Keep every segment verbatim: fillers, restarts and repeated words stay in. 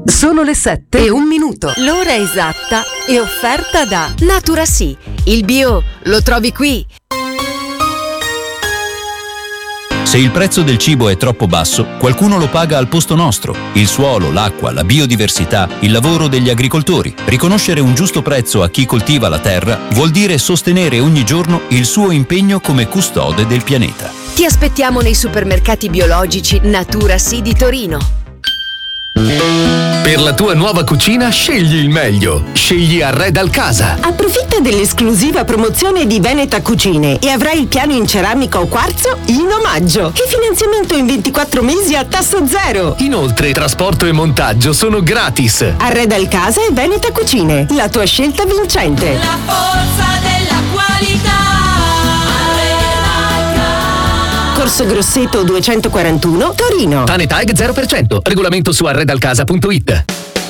Sono le sette e un minuto. L'ora esatta è offerta da Naturasì. Il bio lo trovi qui. Se il prezzo del cibo è troppo basso, qualcuno lo paga al posto nostro. Il suolo, l'acqua, la biodiversità, il lavoro degli agricoltori. Riconoscere un giusto prezzo a chi coltiva la terra vuol dire sostenere ogni giorno il suo impegno come custode del pianeta. Ti aspettiamo nei supermercati biologici Naturasì di Torino. Per la tua nuova cucina scegli il meglio. Scegli Arreda Casa. Approfitta dell'esclusiva promozione di Veneta Cucine e avrai il piano in ceramica o quarzo in omaggio e finanziamento in ventiquattro mesi a tasso zero. Inoltre trasporto e montaggio sono gratis. Arreda Casa e Veneta Cucine, la tua scelta vincente. La forza della qualità. Corso Grosseto duecentoquarantuno, Torino. Tanetag zero per cento. Regolamento su arredalcasa punto it.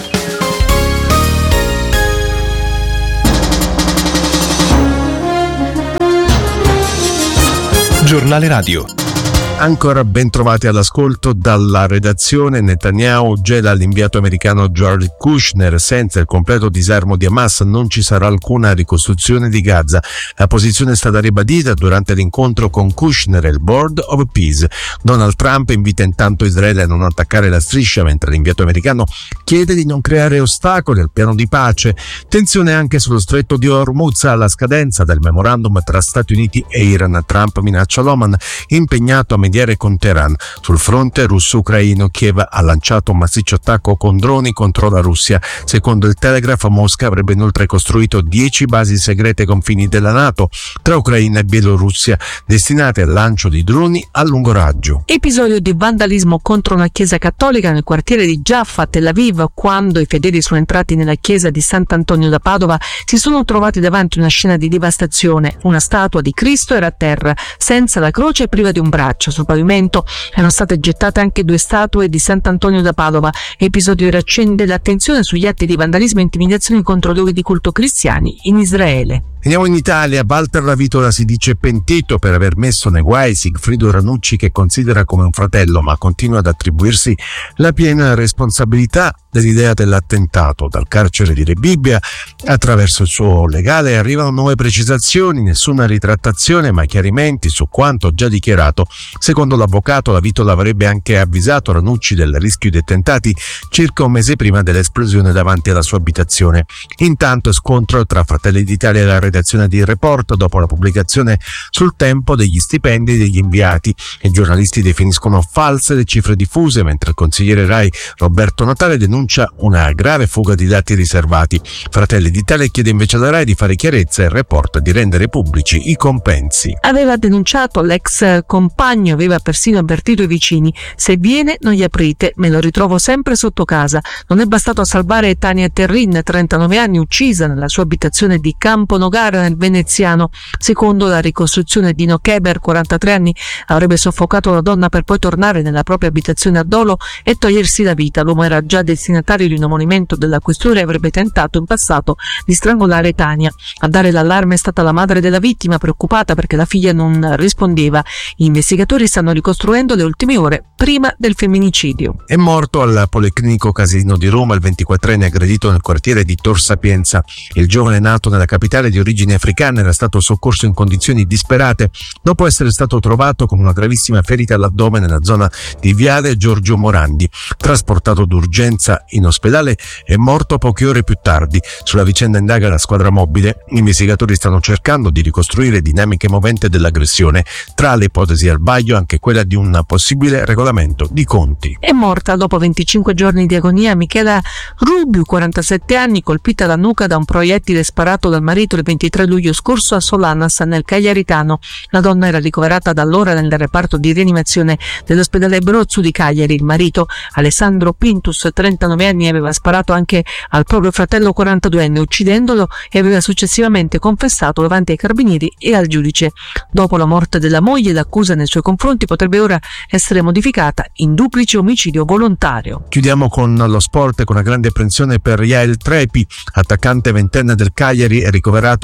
Giornale Radio. Ancora ben trovati all'ascolto dalla redazione. Netanyahu gela l'inviato americano Jared Kushner: senza il completo disarmo di Hamas non ci sarà alcuna ricostruzione di Gaza. La posizione è stata ribadita durante l'incontro con Kushner e il Board of Peace. Donald Trump invita intanto Israele a non attaccare la striscia, mentre l'inviato americano chiede di non creare ostacoli al piano di pace. Tensione anche sullo stretto di Hormuz alla scadenza del memorandum tra Stati Uniti e Iran. Trump minaccia l'Oman, impegnato a mediare con Teheran. Sul fronte russo-ucraino, Kiev ha lanciato un massiccio attacco con droni contro la Russia. Secondo il Telegraph, Mosca avrebbe inoltre costruito dieci basi segrete ai confini della NATO tra Ucraina e Bielorussia, destinate al lancio di droni a lungo raggio. Episodio di vandalismo contro una chiesa cattolica nel quartiere di Jaffa a Tel Aviv, quando i fedeli sono entrati nella chiesa di Sant'Antonio da Padova, si sono trovati davanti a una scena di devastazione. Una statua di Cristo era a terra, senza la croce e priva di un braccio. Sul pavimento erano state gettate anche due statue di Sant'Antonio da Padova. Episodio che riaccende l'attenzione sugli atti di vandalismo e intimidazioni contro luoghi di culto cristiani in Israele. Andiamo in Italia. Walter Lavitola si dice pentito per aver messo nei guai Sigfrido Ranucci, che considera come un fratello, ma continua ad attribuirsi la piena responsabilità dell'idea dell'attentato. Dal carcere di Rebibbia, attraverso il suo legale, arrivano nuove precisazioni, nessuna ritrattazione ma chiarimenti su quanto già dichiarato. Secondo l'avvocato, Lavitola avrebbe anche avvisato Ranucci del rischio di attentati circa un mese prima dell'esplosione davanti alla sua abitazione. Intanto scontro tra Fratelli d'Italia e la redazione di Report dopo la pubblicazione sul Tempo degli stipendi degli inviati. I giornalisti definiscono false le cifre diffuse, mentre il consigliere Rai Roberto Natale denuncia una grave fuga di dati riservati. Fratelli d'Italia chiede invece alla Rai di fare chiarezza e il Report di rendere pubblici i compensi. Aveva denunciato l'ex compagno, aveva persino avvertito i vicini: se viene non gli aprite, me lo ritrovo sempre sotto casa. Non è bastato a salvare Tania Terrin, trentanove anni, uccisa nella sua abitazione di Campo Nogara nel Veneziano. Secondo la ricostruzione di Dino Keber, quarantatré anni, avrebbe soffocato la donna per poi tornare nella propria abitazione a Dolo e togliersi la vita. L'uomo era già destinatario di un ammonimento della questura e avrebbe tentato in passato di strangolare Tania. A dare l'allarme è stata la madre della vittima, preoccupata perché la figlia non rispondeva. Gli investigatori stanno ricostruendo le ultime ore prima del femminicidio. È morto al Policlinico Casino di Roma il ventiquattrenne aggredito nel quartiere di Tor Sapienza. Il giovane, nato nella capitale di origini africane, era stato soccorso in condizioni disperate dopo essere stato trovato con una gravissima ferita all'addome nella zona di Viale Giorgio Morandi. Trasportato d'urgenza in ospedale, è morto poche ore più tardi. Sulla vicenda indaga la squadra mobile. Gli investigatori stanno cercando di ricostruire dinamiche moventi dell'aggressione. Tra le ipotesi al vaglio anche quella di un possibile regolamento di conti. È morta dopo venticinque giorni di agonia Michela Rubiu, quarantasette anni, colpita alla nuca da un proiettile sparato dal marito il ventitré luglio scorso a Solanas nel Cagliaritano. La donna era ricoverata da allora nel reparto di rianimazione dell'ospedale Brozzu di Cagliari. Il marito, Alessandro Pintus, trentanove anni, aveva sparato anche al proprio fratello quarantaduenne, uccidendolo, e aveva successivamente confessato davanti ai carabinieri e al giudice. Dopo la morte della moglie, l'accusa nei suoi confronti potrebbe ora essere modificata in duplice omicidio volontario. Chiudiamo con lo sport, con una grande apprensione per Yael Trepi, attaccante ventenne del Cagliari, è ricoverato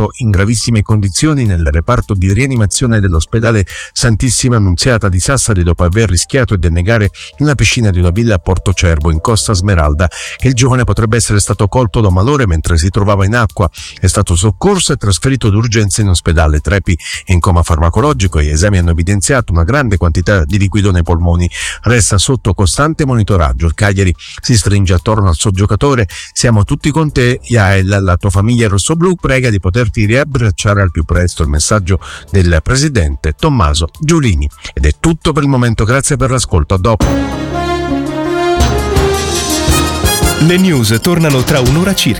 trovato in gravissime condizioni nel reparto di rianimazione dell'ospedale Santissima Annunziata di Sassari dopo aver rischiato di annegare nella piscina di una villa a Portocervo in Costa Smeralda. Il giovane potrebbe essere stato colto da malore mentre si trovava in acqua. È stato soccorso e trasferito d'urgenza in ospedale. Trepi è in coma farmacologico e gli esami hanno evidenziato una grande quantità di liquido nei polmoni. Resta sotto costante monitoraggio. Il Cagliari si stringe attorno al suo giocatore. Siamo tutti con te, Yael. La tua famiglia rossoblù prega di poterti riabbracciare al più presto. Il messaggio del presidente Tommaso Giulini. Ed è tutto per il momento. Grazie per l'ascolto. A dopo. Le news tornano tra un'ora circa.